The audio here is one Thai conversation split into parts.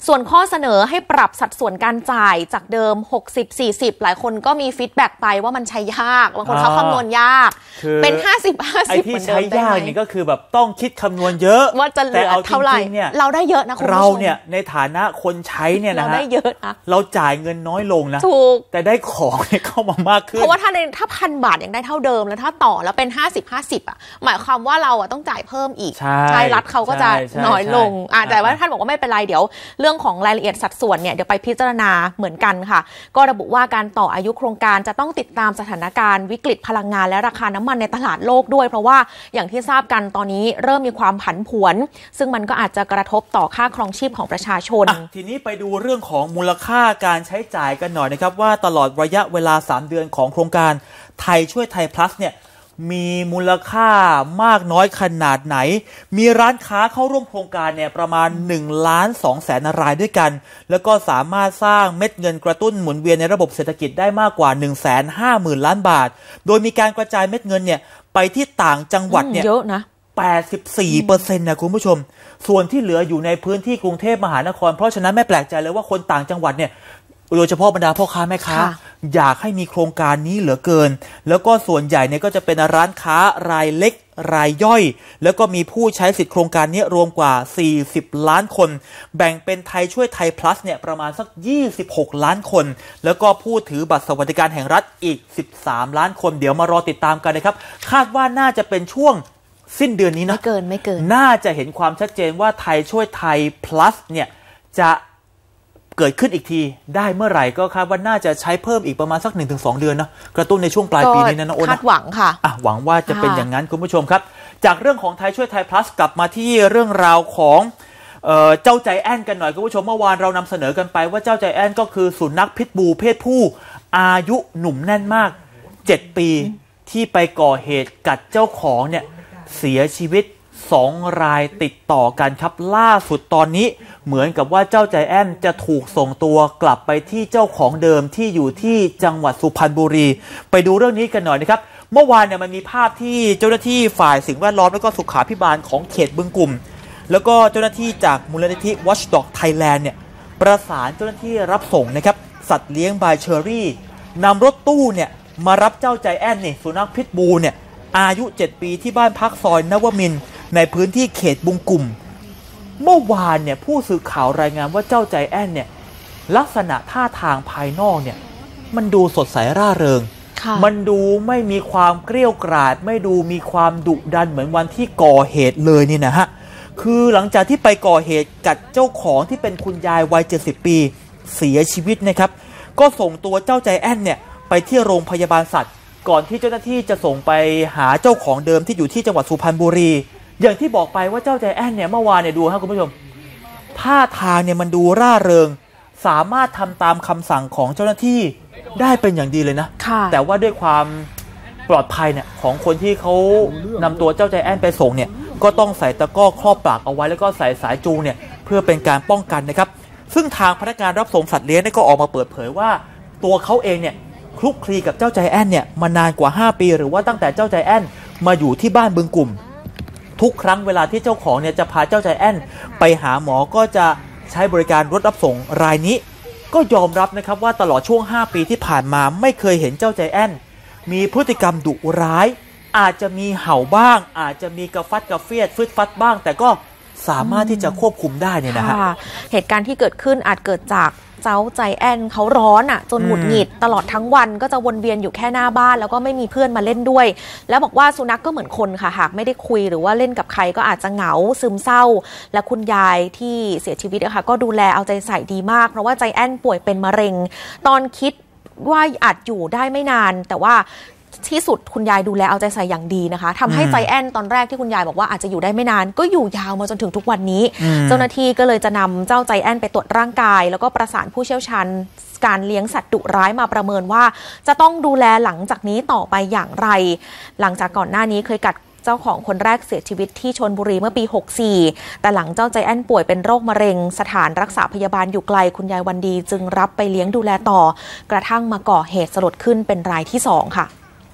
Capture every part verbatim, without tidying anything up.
ส่วนข้อเสนอให้ปรับสัดส่วนการจ่ายจากเดิม หกสิบ สี่สิบ หลายคนก็มีฟีดแบ็กไปว่ามันใช้ยากบางคนเขาคำนวณยากเป็น ห้าสิบ ห้าสิบไอ้ที่ใช้ยากนี่ก็คือแบบต้องคิดคำนวณเยอะว่าจะเหลือเท่าไหร่เราได้เยอะนะคุณผู้ชมเราเนี่ยในฐานะคนใช้เนี่ยนะเราได้เยอะนะเราจ่ายเงินน้อยลงนะถูกแต่ได้ของเข้ามามากขึ้นเพราะว่าถ้าในถ้าพันบาทยังได้เท่าเดิมแล้วถ้าต่อแล้วเป็นห้าสิบ ห้าสิบอ่ะหมายความว่าเราอ่ะต้องจ่ายเพิ่มอีกใช่รัฐเขาก็จะน้อยลงอ่าแต่ว่าท่านบอกว่าไม่เป็นไรเดี๋ยวเรื่องของรายละเอียดสัดส่วนเนี่ยเดี๋ยวไปพิจารณาเหมือนกันค่ะก็ระบุว่าการต่ออายุโครงการจะต้องติดตามสถานการณ์วิกฤตพลังงานและราคาน้ำมันในตลาดโลกด้วยเพราะว่าอย่างที่ทราบกันตอนนี้เริ่มมีความผันผวนซึ่งมันก็อาจจะกระทบต่อค่าครองชีพของประชาชนทีนี้ไปดูเรื่องของมูลค่าการใช้จ่ายกันหน่อยนะครับว่าตลอดระยะเวลาสามเดือนของโครงการไทยช่วยไทย plus เนี่ยมีมูลค่ามากน้อยขนาดไหนมีร้านค้าเข้าร่วมโครงการเนี่ยประมาณหนึ่งล้านสองแสนรายด้วยกันแล้วก็สามารถสร้างเม็ดเงินกระตุ้นหมุนเวียนในระบบเศรษฐกิจได้มากกว่า หนึ่งแสนห้าหมื่น ล้านบาทโดยมีการกระจายเม็ดเงินเนี่ยไปที่ต่างจังหวัดเนี่ยเยอะนะแปดสิบสี่เปอร์เซ็นต์ นะคุณผู้ชมส่วนที่เหลืออยู่ในพื้นที่กรุงเทพมหานครเพราะฉะนั้นไม่แปลกใจเลยว่าคนต่างจังหวัดเนี่ยโดยเฉพาะบรรดาพ่อค้าแม่ค้าอยากให้มีโครงการนี้เหลือเกินแล้วก็ส่วนใหญ่เนี่ยก็จะเป็นร้านค้ารายเล็กรายย่อยแล้วก็มีผู้ใช้สิทธิโครงการนี้รวมกว่าสี่สิบล้านคนแบ่งเป็นไทยช่วยไทย plus เนี่ยประมาณสักยี่สิบหกล้านคนแล้วก็ผู้ถือบัตรสวัสดิการแห่งรัฐอีกสิบสามล้านคนเดี๋ยวมารอติดตามกันนะครับคาดว่าน่าจะเป็นช่วงสิ้นเดือนนี้นะไม่เกินไม่เกินน่าจะเห็นความชัดเจนว่าไทยช่วยไทย plus เนี่ยจะเกิดขึ้นอีกทีได้เมื่อไหร่ก็คาดว่าน่าจะใช้เพิ่มอีกประมาณสัก หนึ่งถึงสอง เดือนนะกระตุ้นในช่วงปลายปีนี้นะน้องโอ๊ตคาดหวังค่ะอ่ะหวังว่าจะเป็นอย่างนั้นคุณผู้ชมครับจากเรื่องของไทยช่วยไทย plus กลับมาที่เรื่องราวของเอ่อเจ้าใจแอนกันหน่อยคุณผู้ชมเมื่อวานเรานำเสนอกันไปว่าเจ้าใจแอนก็คือสุนัขพิษบูเพศผู้อายุหนุ่มแน่นมากเจ็ดปีที่ไปก่อเหตุกัดเจ้าของเนี่ยเสียชีวิตสองรายติดต่อกันครับล่าสุดตอนนี้เหมือนกับว่าเจ้าใจแอนจะถูกส่งตัวกลับไปที่เจ้าของเดิมที่อยู่ที่จังหวัดสุพรรณบุรีไปดูเรื่องนี้กันหน่อยนะครับเมื่อวานเนี่ยมันมีภาพที่เจ้าหน้าที่ฝ่ายสิ่งแวดล้อมและก็สุขาภิบาลของเขตบึงกุ่มแล้วก็เจ้าหน้าที่จากมูลนิธิ Watchdog Thailand เนี่ยประสานเจ้าหน้าที่รับส่งนะครับสัตว์เลี้ยงบายเชอรี่นำรถตู้เนี่ยมารับเจ้าใจแอนนี่สุนัขพิษบูเนี่ยอายุเจ็ดปีที่บ้านพักซอยนวมินทร์ในพื้นที่เขตบึงกุ่มเมื่อวานเนี่ยผู้สื่อข่าวรายงานว่าเจ้าใจแอนเนี่ยลักษณะท่าทางภายนอกเนี่ยมันดูสดใสร่าเริงมันดูไม่มีความเกรี้ยวกราดไม่ดูมีความดุดันเหมือนวันที่ก่อเหตุเลยนี่นะฮะคือหลังจากที่ไปก่อเหตุกัดเจ้าของที่เป็นคุณยายวัยเจ็ดสิบปีเสียชีวิตนะครับก็ส่งตัวเจ้าใจแอนเนี่ยไปที่โรงพยาบาลสัตว์ก่อนที่เจ้าหน้าที่จะส่งไปหาเจ้าของเดิมที่อยู่ที่จังหวัดสุพรรณบุรีอย่างที่บอกไปว่าเจ้าใจแอนเนี่ยเมื่อวานเนี่ยดูครับคุณผู้ชมท่าทางเนี่ยมันดูร่าเริงสามารถทำตามคำสั่งของเจ้าหน้าที่ได้เป็นอย่างดีเลยนะแต่ว่าด้วยความปลอดภัยเนี่ยของคนที่เขานำตัวเจ้าใจแอนไปส่งเนี่ยก็ต้องใส่ตะกร้อครอบปากเอาไว้แล้วก็ใส่สายจูงเนี่ยเพื่อเป็นการป้องกันนะครับซึ่งทางพนักงานรับส่งสัตว์เลี้ยงก็ออกมาเปิดเผยว่าตัวเขาเองเนี่ยคลุกคลีกับเจ้าใจแอนเนี่ยมานานกว่าห้าปีหรือว่าตั้งแต่เจ้าใจแอนมาอยู่ที่บ้านบึงกุ่มทุกครั้งเวลาที่เจ้าของเนี่ยจะพาเจ้าใจแอนไปหาหมอก็จะใช้บริการรถรับส่งรายนี้ก็ยอมรับนะครับว่าตลอดช่วงห้าปีที่ผ่านมาไม่เคยเห็นเจ้าใจแอนมีพฤติกรรมดุร้ายอาจจะมีเห่าบ้างอาจจะมีกระฟัดกระเฟียดฟึดฟัดบ้างแต่ก็สามารถที่จะควบคุมได้เนี่ยนะฮะเหตุการณ์ที่เกิดขึ้นอาจเกิดจากเจ้าใจแอนเขาร้อนอ่ะจนหงุดหงิดตลอดทั้งวันก็จะวนเวียนอยู่แค่หน้าบ้านแล้วก็ไม่มีเพื่อนมาเล่นด้วยแล้วบอกว่าสุนัข ก, ก็เหมือนคนค่ะหากไม่ได้คุยหรือว่าเล่นกับใครก็อาจจะเหงาซึมเศร้าและคุณยายที่เสียชีวิตนะคะก็ดูแลเอาใจใส่ดีมากเพราะว่าใจแอนป่วยเป็นมะเร็งตอนคิดว่าอาจอยู่ได้ไม่นานแต่ว่าที่สุดคุณยายดูแลเอาใจใส่อย่างดีนะคะทำให้ใจแอนตอนแรกที่คุณยายบอกว่าอาจจะอยู่ได้ไม่นานก็อยู่ยาวมาจนถึงทุกวันนี้เจ้าหน้าที่ก็เลยจะนำเจ้าใจแอนไปตรวจร่างกายแล้วก็ประสานผู้เชี่ยวชาญการเลี้ยงสัตว์ดุร้ายมาประเมินว่าจะต้องดูแลหลังจากนี้ต่อไปอย่างไรหลังจากก่อนหน้านี้เคยกัดเจ้าของคนแรกเสียชีวิตที่ชลบุรีเมื่อปีหกสิบสี่แต่หลังเจ้าใจแอนป่วยเป็นโรคมะเร็งสถานรักษาพยาบาลอยู่ไกลคุณยายวันดีจึงรับไปเลี้ยงดูแลต่อกระทั่งมาก่อเหตุสลดขึ้นเป็นรายที่สองค่ะ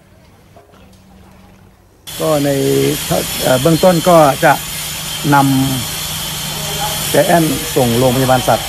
ก็ในเบื้องต้นก็จะนำใจแอนส่งโรงพยาบาลสัตว์